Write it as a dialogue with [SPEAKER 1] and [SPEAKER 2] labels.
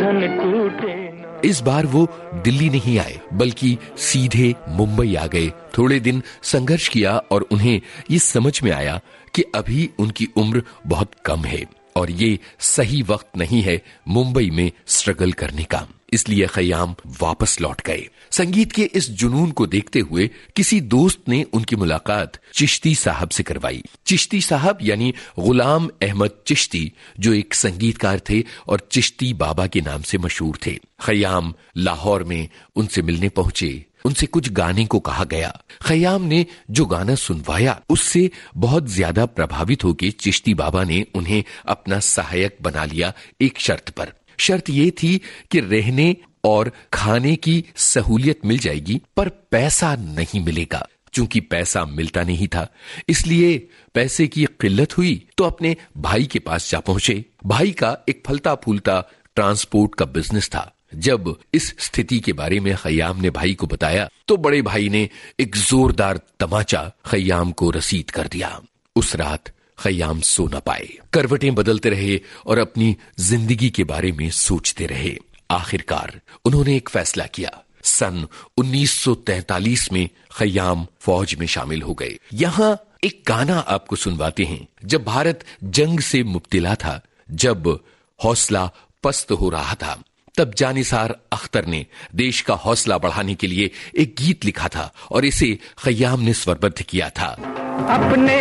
[SPEAKER 1] बंधन टूटे ना।
[SPEAKER 2] इस बार वो दिल्ली नहीं आए बल्कि सीधे मुंबई आ गए। थोड़े दिन संघर्ष किया और उन्हें ये समझ में आया कि अभी उनकी उम्र बहुत कम है और ये सही वक्त नहीं है मुंबई में स्ट्रगल करने का। इसलिए खयाम वापस लौट गए। संगीत के इस जुनून को देखते हुए किसी दोस्त ने उनकी मुलाकात चिश्ती साहब से करवाई। चिश्ती साहब यानी गुलाम अहमद चिश्ती, जो एक संगीतकार थे और चिश्ती बाबा के नाम से मशहूर थे। खयाम लाहौर में उनसे मिलने पहुंचे। उनसे कुछ गाने को कहा गया। खयाम ने जो गाना सुनवाया उससे बहुत ज्यादा प्रभावित होकर चिश्ती बाबा ने उन्हें अपना सहायक बना लिया एक शर्त पर। शर्त ये थी कि रहने और खाने की सहूलियत मिल जाएगी पर पैसा नहीं मिलेगा। चूंकि पैसा मिलता नहीं था इसलिए पैसे की किल्लत हुई तो अपने भाई के पास जा पहुंचे। भाई का एक फलता फूलता ट्रांसपोर्ट का बिजनेस था। जब इस स्थिति के बारे में खयाम ने भाई को बताया तो बड़े भाई ने एक जोरदार तमाचा खयाम को रसीद कर दिया। उस रात खयाम सो न पाए, करवटें बदलते रहे और अपनी जिंदगी के बारे में सोचते रहे। आखिरकार उन्होंने एक फैसला किया। सन 1943 में खयाम फौज में शामिल हो गए। यहां एक गाना आपको सुनवाते हैं। जब भारत जंग से मुब्तिला था, जब हौसला पस्त हो रहा था, तब जानिसार अख्तर ने देश का हौसला बढ़ाने के लिए एक गीत लिखा था और इसे खयाम ने स्वरबद्ध किया था।
[SPEAKER 1] अपने